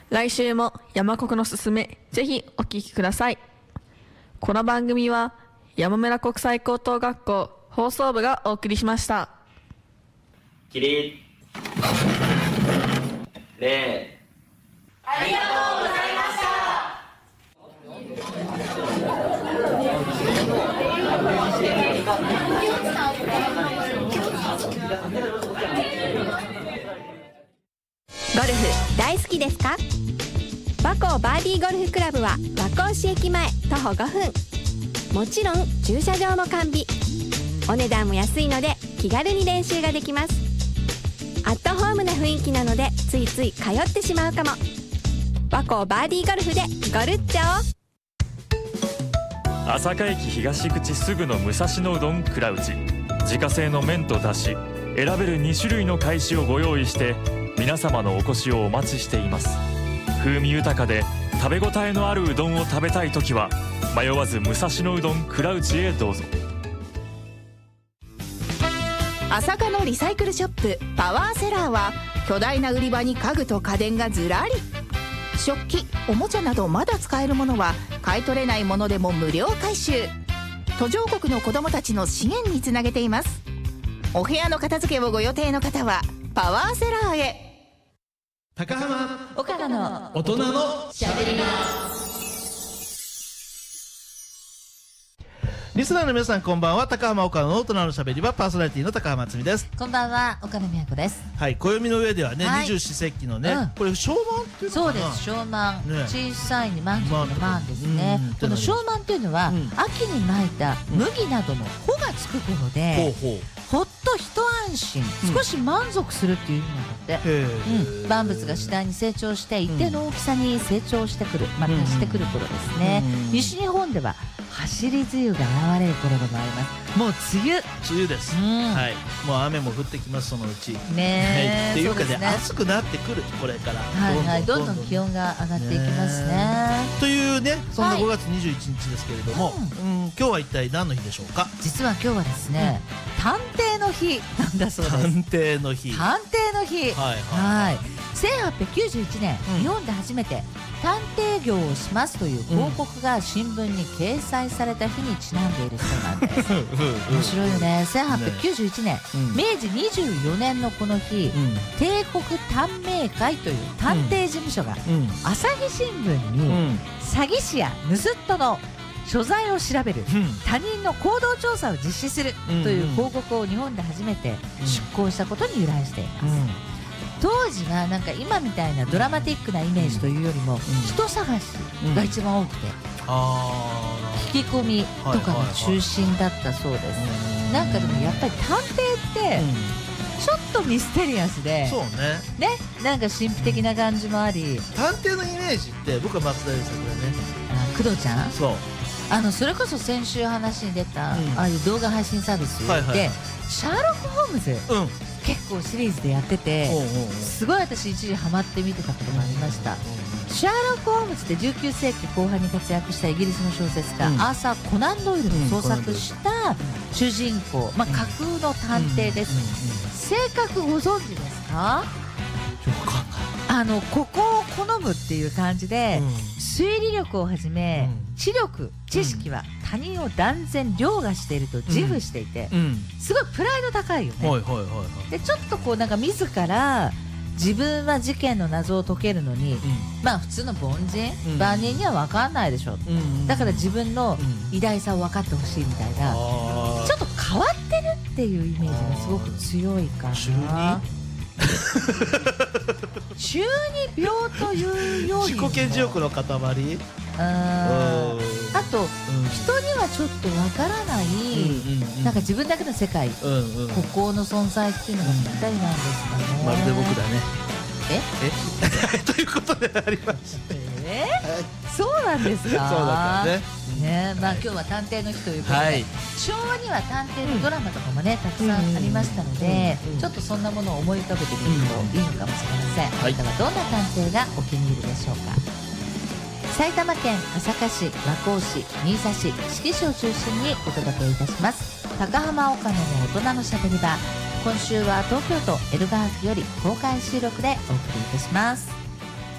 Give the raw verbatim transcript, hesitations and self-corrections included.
来週も山国のすすめ、ぜひお聞きください。この番組は山村国際高等学校放送部がお送りしました。 起立。礼。 ありがとうございました。 ゴルフ大好きですか？和光バーディーゴルフクラブは和光市駅前徒歩ごふん。もちろん駐車場も完備。お値段も安いので気軽に練習ができます。アットホームな雰囲気なのでついつい通ってしまうかも。和光バーディーゴルフでゴルっちゃおう。 朝霞駅東口すぐの武蔵野うどん蔵内。自家製の麺とだし、選べるに種類の返しをご用意して皆様のお越しをお待ちしています。風味豊かで食べ応えのあるうどんを食べたいときは迷わず武蔵野うどん蔵内へどうぞ。 朝霞のリサイクルショップパワーセラーは巨大な売り場に家具と家電がずらり。食器、おもちゃなどまだ使えるものは買い取れないものでも無料回収。途上国の子どもたちの支援につなげています。お部屋の片付けをご予定の方はパワーセラーへ。 高浜岡田の大人のしゃべり場。 リスナーの皆さんこんばんは。高浜岡野の大人のしゃべり場、パーソナリティの高浜つみです。 こんばんは、岡野美和子です。 はい、暦の上ではね、 はい、 二十四節気のね、 うん、 これ小満っていうのかな。 そうです、小満、 ね、 小さいに満足の満ですね、 うん、 この小満っていうのは、うん、秋にまいた麦などの穂がつく頃で、うん、ほうほうほっと一安心、うん、少し満足するっていう意味なんだって、うん、万物が次第に成長して一定の大きさに成長してくる、まあ、達してくる頃ですね、うん、西日本では走り梅雨が現れる頃でもあります。もう梅雨梅雨です、うん、はい、もう雨も降ってきます、そのうちね、 はい、っていうかね、 ね、 暑くなってくる、これからはいはい、どんどん気温が上がっていきますね。 というね、そんなごがつにじゅういちにちですけれども、はい、うん、今日は一体何の日でしょうか。 実は今日はですね、うん、探偵の日なんだそうです。 探偵の日探偵の日、はいはい、せんはっぴゃくきゅうじゅういちねん、うん、日本で初めて探偵業をしますという広告が新聞に掲載された日にちなんでいるそうなんです。面白いよね。せんはっぴゃくきゅうじゅういちねん、ね、明治にじゅうよねんのこの日、うん、帝国探偵会という探偵事務所が、うん、朝日新聞に、うん、詐欺師や盗人の所在を調べる、うん、他人の行動調査を実施するという広告を日本で初めて出稿したことに由来しています。うん、当時はなんか今みたいなドラマティックなイメージというよりも、うん、人探しが一番多くて、うん、あ聞き込みとかが中心だったそうです。なんかでもやっぱり探偵ってちょっとミステリアスで、 そうね、 ね、なんか神秘的な感じもあり、 探偵のイメージって僕は松田優作だね。 あ、工藤ちゃん、 そう、 あのそれこそ先週話に出た、うん、ああいう動画配信サービスで、はいはい、シャーロック・ホームズ、うん、結構シリーズでやってて、すごい私一時ハマって見てたことがありました。シャーロック・ホームズってじゅうきゅうせいきこう半に活躍したイギリスの小説家、うん、アーサー・コナン・ドイルの創作した主人公、まあ、架空の探偵です。性格ご存知ですか？あのここを好むっていう感じで、うん、推理力をはじめ、うん、知力、知識は他人を断然凌駕していると自負していて、うん、すごいプライド高いよね。でちょっとこうなんか自ら自分は事件の謎を解けるのに、うん、まあ普通の凡人、うん、万人には分かんないでしょ、うん、だから自分の偉大さを分かってほしいみたいな、うん、ちょっと変わってるっていうイメージがすごく強いかな。中二病というよりも自己顕示欲の塊。 ああと、うん、人にはちょっとわからない、うんうんうん、なんか自分だけの世界、うんうん、孤高の存在っていうのがぴったりなんですかね。 まるで僕だね。 ええということでありまして、 えー、そうなんですか。 そうだったね。 ね、まあ今日は探偵の日ということで、はい、昭和には探偵のドラマとかもね、たくさんありましたので、ちょっとそんなものを思い浮かべてみるといいのかもしれません。あなたはどんな探偵がお気に入りでしょうか。埼玉県朝霞市、和光市、新座市、志木市を中心にお届けいたします高浜岡野の大人のしゃべり場。今週は東京都江戸川区より公開収録でお送りいたします。